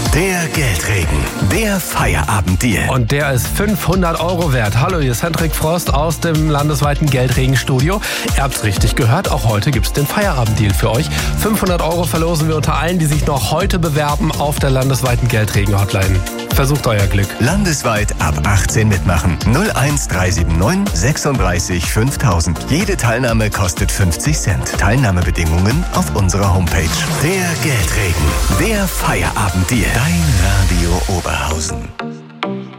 Der Geldregen. Der Feierabenddeal. Und der ist 500 € wert. Hallo, hier ist Hendrik Frost aus dem landesweiten Geldregenstudio. Ihr habt's richtig gehört, auch heute gibt's den Feierabenddeal für euch. 500 € verlosen wir unter allen, die sich noch heute bewerben auf der landesweiten Geldregen-Hotline. Versucht euer Glück. Landesweit ab 18 mitmachen. 01379 36 5000. Jede Teilnahme kostet 50 Cent. Teilnahmebedingungen auf unserer Homepage. Der Geldregen. Der Feierabenddeal. Dein Radio Oberhausen.